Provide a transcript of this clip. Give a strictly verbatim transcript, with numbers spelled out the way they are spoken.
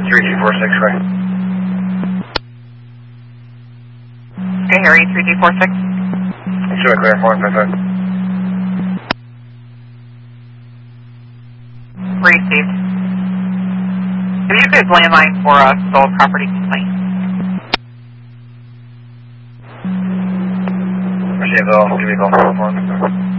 three two four six, right? Okay, Harry, three two four six. Sure, clear, four five five. Received. If you could landline for a stolen property complaint. Received, I'll give you a call.